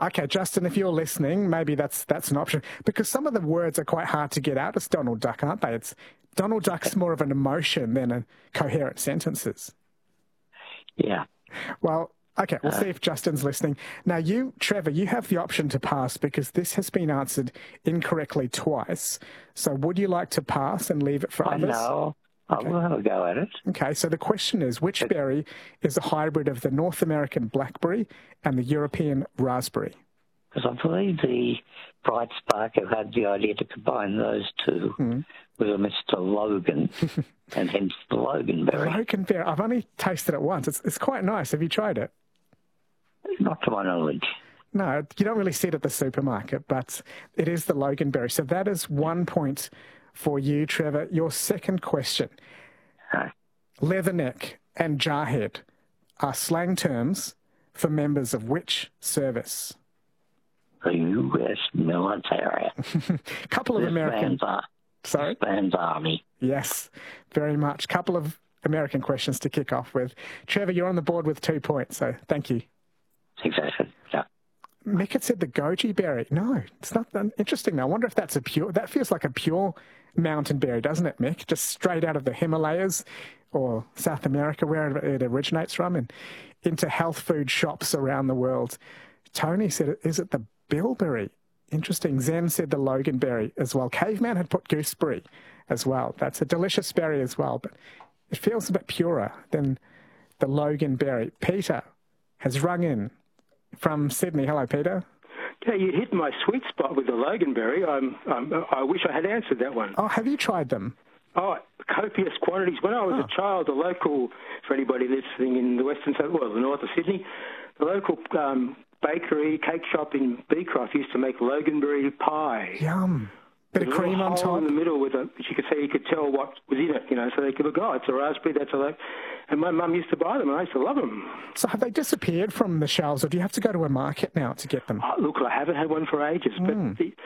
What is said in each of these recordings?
Okay, Justin, if you're listening, maybe that's an option. Because some of the words are quite hard to get out as Donald Duck, aren't they? Donald Duck's more of an emotion than a coherent sentences. Yeah. Well, okay, we'll see if Justin's listening. Now, Trevor, you have the option to pass because this has been answered incorrectly twice. So would you like to pass and leave it for others? No, I will have a go at it. Okay, so the question is, which berry is a hybrid of the North American blackberry and the European raspberry? Because I believe the Bright Spark who had the idea to combine those two was a Mr. Logan, and hence the Loganberry. Loganberry. I've only tasted it once. It's quite nice. Have you tried it? Not to my knowledge. No, you don't really see it at the supermarket, but it is the Loganberry. So that is 1 point for you, Trevor. Your second question. Leatherneck and jarhead are slang terms for members of which service? The U.S. military. Couple of American... Sorry? Man's army. Yes, very much. Couple of American questions to kick off with. Trevor, you're on the board with 2 points, so thank you. Exactly, yeah. Mick had said the goji berry. No, it's not that interesting. I wonder if that's that feels like a pure mountain berry, doesn't it, Mick? Just straight out of the Himalayas or South America, where it originates from, and into health food shops around the world. Tony said, is it the bilberry? Interesting. Zen said the Loganberry as well. Caveman had put gooseberry as well. That's a delicious berry as well, but it feels a bit purer than the Loganberry. Peter has rung in from Sydney. Hello, Peter. Yeah, you hit my sweet spot with the Loganberry. I wish I had answered that one. Oh, have you tried them? Oh, copious quantities. When I was a child, the local, for anybody listening in the western side, well, the north of Sydney, the local bakery, cake shop in Beecroft used to make Loganberry pie. Yum. Bit of cream on top. In the middle with you could tell what was in it, so they could look, it's a raspberry, that's a and my mum used to buy them, and I used to love them. So have they disappeared from the shelves, or do you have to go to a market now to get them? Look, I haven't had one for ages, but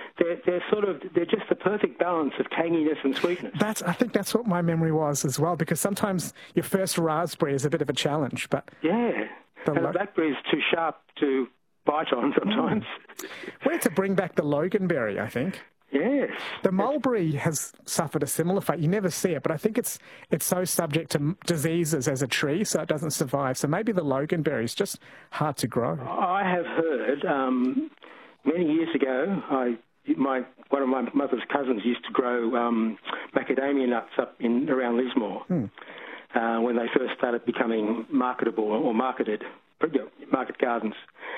they're just the perfect balance of tanginess and sweetness. I think that's what my memory was as well, because sometimes your first raspberry is a bit of a challenge, but... Yeah, and the blackberry is too sharp to bite on sometimes. We need to bring back the Loganberry, I think. Yes. The mulberry has suffered a similar fate. You never see it, but I think it's so subject to diseases as a tree, so it doesn't survive. So maybe the Loganberry is just hard to grow. I have heard many years ago, one of my mother's cousins used to grow macadamia nuts up around Lismore when they first started becoming marketable or marketed market gardens.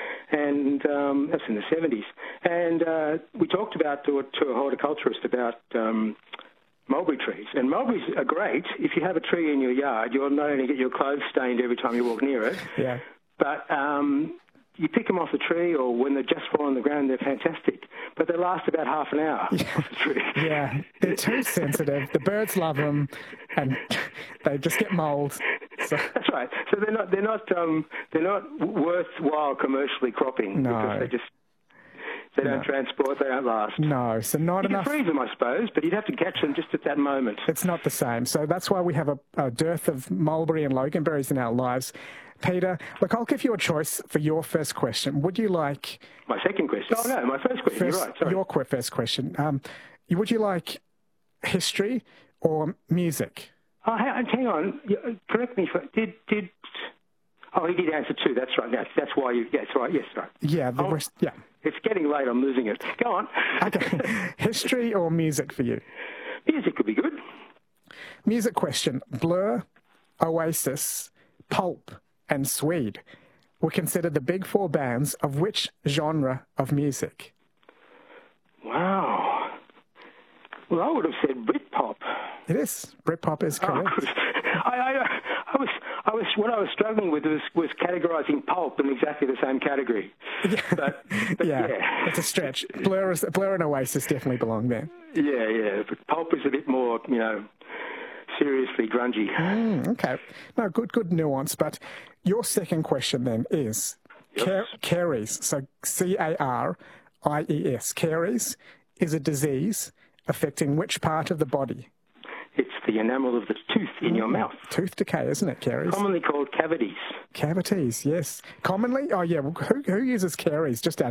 And that's in the 70s. And we talked to a horticulturist about mulberry trees. And mulberries are great. If you have a tree in your yard, you'll not only get your clothes stained every time you walk near it, but you pick them off the tree, or when they just fall on the ground, they're fantastic. But they last about half an hour off the tree. Yeah, they're too sensitive. The birds love them, and they just get mould. So. That's right. So they're not worthwhile commercially cropping because they don't transport, they don't last. No, so not enough. You can freeze them, I suppose, but you'd have to catch them just at that moment. It's not the same. So that's why we have a dearth of mulberry and Loganberries in our lives. Peter, look, I'll give you a choice for your first question. Would you like... My second question? Oh, no, my first question. You're right, sorry. Your first question. Would you like history or music? Oh, hang on. Correct me. Oh, he did answer two. That's right. That's why you... Yes, right. Yes, right. Yeah, the rest... Yeah. It's getting late. I'm losing it. Go on. Okay. History or music for you? Music would be good. Music question. Blur, Oasis, Pulp, and Swede were considered the big four bands of which genre of music? Wow. Well, I would have said Britpop. It is. Britpop is correct. What I was struggling with was categorising Pulp in exactly the same category. But yeah, it's a stretch. Blur and Oasis definitely belong there. Yeah. But Pulp is a bit more, seriously grungy. Okay. No, good nuance. But your second question then is caries. So Caries. Caries is a disease affecting which part of the body? It's the enamel of the tooth in your mouth. Tooth decay, isn't it, caries? Commonly called cavities. Cavities, yes. Commonly? Oh, yeah. Who uses caries? Just our